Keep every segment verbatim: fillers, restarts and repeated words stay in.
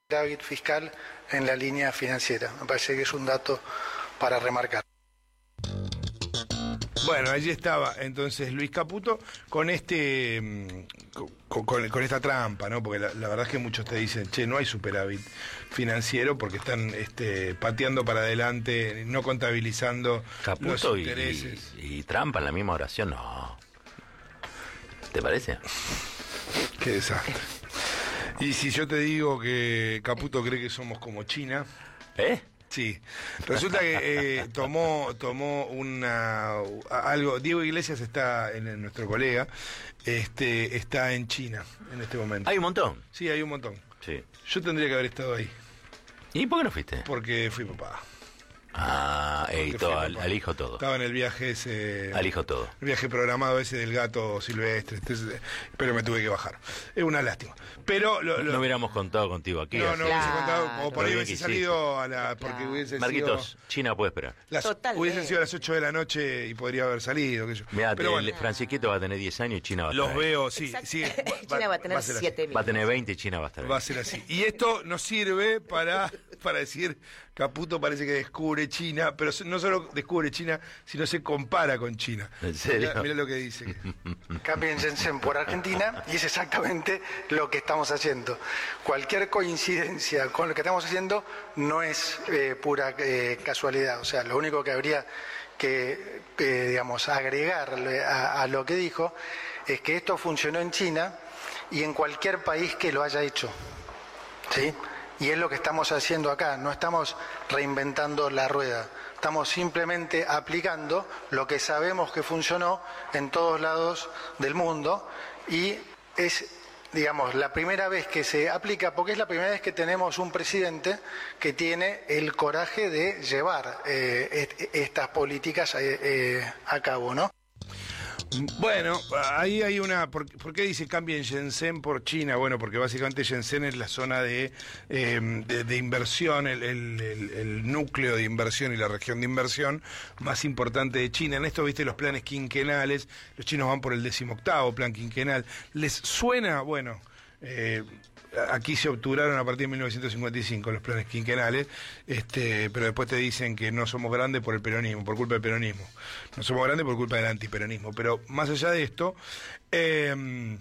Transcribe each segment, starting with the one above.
superávit fiscal en la línea financiera. Me parece que es un dato para remarcar. Bueno, allí estaba entonces Luis Caputo con este con, con, con esta trampa, ¿no? Porque la, la verdad es que muchos te dicen, che, no hay superávit financiero porque están este, pateando para adelante, no contabilizando Caputo los y, intereses. Y, y trampa en la misma oración, no. ¿Te parece? Qué desastre. Y si yo te digo que Caputo cree que somos como China... ¿Eh? Sí, resulta que eh, tomó tomó una algo. Diego Iglesias está en, en nuestro colega, este está en China en este momento. Hay un montón. Sí, hay un montón. Sí. Yo tendría que haber estado ahí. ¿Y por qué no fuiste? Porque fui papá. Ah, y todo, al, al hijo todo. Estaba en el viaje ese. Al hijo todo. El viaje programado ese del gato silvestre, entonces, pero me tuve que bajar. Es una lástima. Pero lo, lo, no hubiéramos contado contigo aquí. No, no así. hubiese contado, como por ahí Pero hubiese bien salido a la. Porque Claro. hubiese Marquitos, sido. China puede esperar. Las, hubiesen sido a las ocho de la noche y podría haber salido. Que yo. Mirá, pero el bueno, Francisquito va a tener diez años y China va a estar los ahí. veo, sí. Exacto. sí China va a tener ser así. siete mil. Va a tener veinte y China va a estar ahí. Va a ser así. Y esto nos sirve para, para decir, Caputo parece que descubre China, pero no solo descubre China, sino se compara con China. ¿En serio? Mirá, mirá lo que dice. Cambien Shenzhen por Argentina y es exactamente lo que estamos haciendo. Cualquier coincidencia con lo que estamos haciendo no es eh, pura eh, casualidad. O sea, lo único que habría que, eh, digamos, agregarle a, a lo que dijo es que esto funcionó en China y en cualquier país que lo haya hecho. ¿Sí? Y es lo que estamos haciendo acá, no estamos reinventando la rueda, estamos simplemente aplicando lo que sabemos que funcionó en todos lados del mundo y es, digamos, la primera vez que se aplica, porque es la primera vez que tenemos un presidente que tiene el coraje de llevar eh, est- estas políticas eh, eh, a cabo, ¿no? Bueno, ahí hay una... ¿Por, por qué dice cambien Shenzhen por China? Bueno, porque básicamente Shenzhen es la zona de, eh, de, de inversión, el, el, el, el núcleo de inversión y la región de inversión más importante de China. En esto, viste, los planes quinquenales, los chinos van por el decimoctavo plan quinquenal. ¿Les suena? Bueno... Eh, aquí se obturaron a partir de mil novecientos cincuenta y cinco los planes quinquenales, este, pero después te dicen que no somos grandes por el peronismo, por culpa del peronismo. No somos grandes por culpa del antiperonismo. Pero más allá de esto, eh,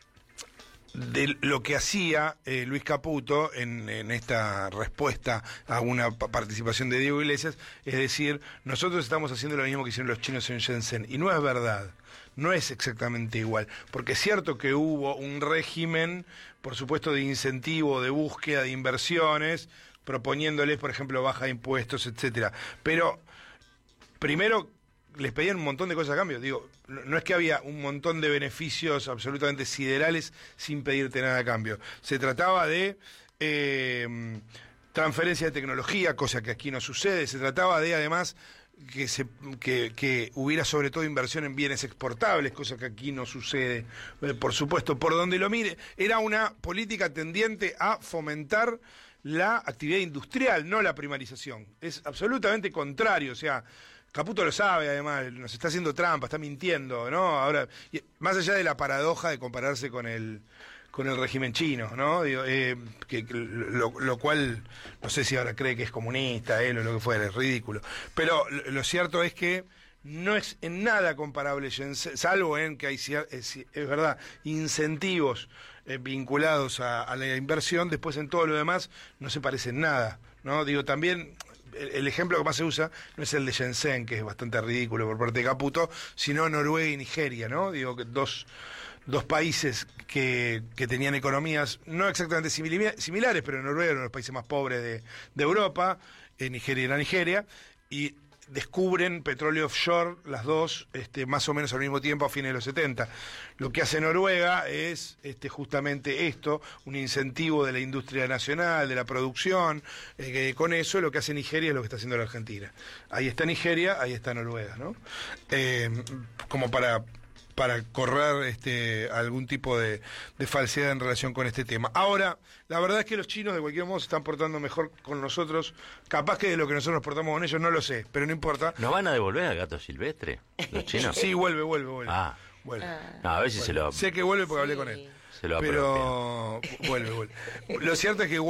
de lo que hacía eh, Luis Caputo en, en esta respuesta a una pa- participación de Diego Iglesias, es decir, nosotros estamos haciendo lo mismo que hicieron los chinos en Shenzhen, y no es verdad. No es exactamente igual, porque es cierto que hubo un régimen, por supuesto, de incentivo, de búsqueda de inversiones, proponiéndoles, por ejemplo, baja de impuestos, etcétera. Pero, primero, les pedían un montón de cosas a cambio. Digo, no es que había un montón de beneficios absolutamente siderales sin pedirte nada a cambio. Se trataba de... Eh, transferencia de tecnología, cosa que aquí no sucede. Se trataba de, además, que, se, que, que hubiera sobre todo inversión en bienes exportables, cosa que aquí no sucede, eh, por supuesto, por donde lo mire. Era una política tendiente a fomentar la actividad industrial, no la primarización. Es absolutamente contrario, o sea... Caputo lo sabe, además, nos está haciendo trampa, está mintiendo, ¿no? Ahora, y, más allá de la paradoja de compararse con el con el régimen chino, ¿no? Digo, eh, que, que lo, lo cual, no sé si ahora cree que es comunista, él o lo que fuera, es ridículo. Pero lo, lo cierto es que no es en nada comparable, salvo en que hay, es, es verdad, incentivos eh, vinculados a, a la inversión, después en todo lo demás no se parece en nada, ¿no? Digo, también... El ejemplo que más se usa no es el de Shenzhen, que es bastante ridículo por parte de Caputo, sino Noruega y Nigeria, ¿no? Digo que dos, dos países que, que tenían economías no exactamente similares, pero Noruega era uno de los países más pobres de, de Europa, eh, Nigeria era Nigeria, y descubren petróleo offshore, las dos, este, más o menos al mismo tiempo a fines de los setenta. Lo que hace Noruega es este, justamente esto, un incentivo de la industria nacional, de la producción, eh, que con eso lo que hace Nigeria es lo que está haciendo la Argentina. Ahí está Nigeria, ahí está Noruega, ¿no? Eh, como para... para correr este, algún tipo de, de falsedad en relación con este tema. Ahora, la verdad es que los chinos de cualquier modo se están portando mejor con nosotros, capaz que de lo que nosotros nos portamos con ellos, no lo sé, pero no importa. ¿No van a devolver al gato silvestre, los chinos? Sí, vuelve, vuelve, vuelve. Ah. Vuelve. No, a ver si Vuelve. se lo... Sé que vuelve porque hablé Sí. con él. Se lo Pero vuelve, vuelve. Lo cierto es que